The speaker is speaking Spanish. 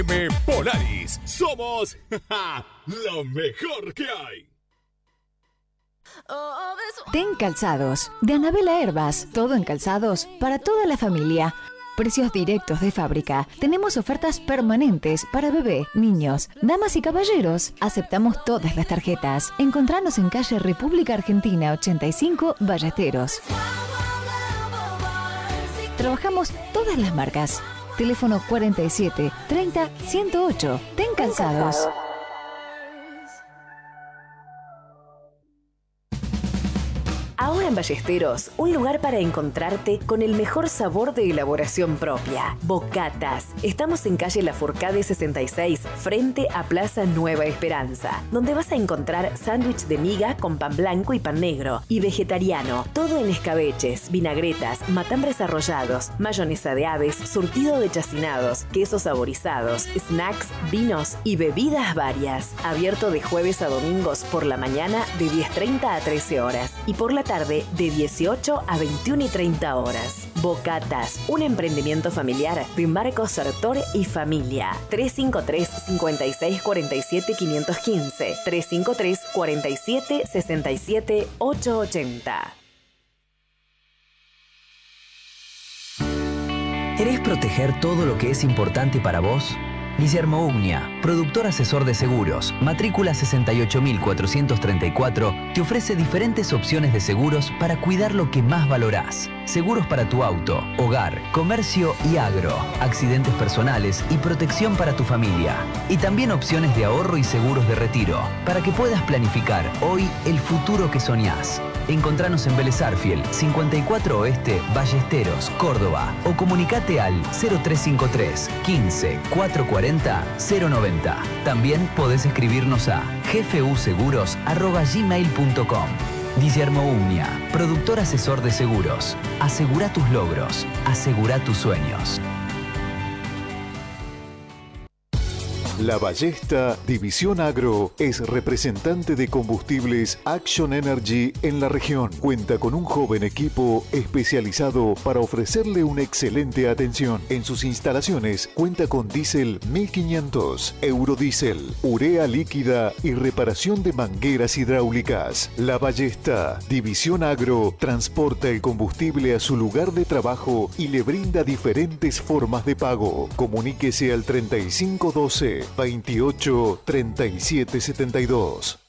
Polaris, somos lo mejor que hay. Ten Calzados, de Anabela Herbas, todo en calzados para toda la familia. Precios directos de fábrica. Tenemos ofertas permanentes para bebé, niños, damas y caballeros. Aceptamos todas las tarjetas. Encontranos en calle República Argentina 85, Ballesteros. Trabajamos todas las marcas. Teléfono 47 30 108. Ten Calzados. Ahora en Ballesteros, un lugar para encontrarte con el mejor sabor de elaboración propia. Bocatas. Estamos en calle Lafourcade 66, frente a Plaza Nueva Esperanza, donde vas a encontrar sándwich de miga con pan blanco y pan negro, y vegetariano. Todo en escabeches, vinagretas, matambres arrollados, mayonesa de aves, surtido de chacinados, quesos saborizados, snacks, vinos y bebidas varias. Abierto de jueves a domingos por la mañana de 10:30 a 13 horas y por la tarde de 18 a 21:30 horas. Bocatas, un emprendimiento familiar de Marcos Sartor y familia. 353 56 47 515, 353 47 67 880. ¿Querés proteger todo lo que es importante para vos? Guillermo Ugnia, productor asesor de seguros, matrícula 68434, te ofrece diferentes opciones de seguros para cuidar lo que más valorás. Seguros para tu auto, hogar, comercio y agro, accidentes personales y protección para tu familia. Y también opciones de ahorro y seguros de retiro, para que puedas planificar hoy el futuro que soñás. Encontranos en Vélez Arfiel, 54 Oeste, Ballesteros, Córdoba, o comunicate al 0353 15 440 090. También podés escribirnos a gfuseguros@gmail.com. Guillermo Ugnia, productor asesor de seguros. Asegura tus logros, asegura tus sueños. La Ballesta División Agro es representante de combustibles Action Energy en la región. Cuenta con un joven equipo especializado para ofrecerle una excelente atención. En sus instalaciones cuenta con diésel 1500, eurodiesel, urea líquida y reparación de mangueras hidráulicas. La Ballesta División Agro transporta el combustible a su lugar de trabajo y le brinda diferentes formas de pago. Comuníquese al 3512 28 37 72.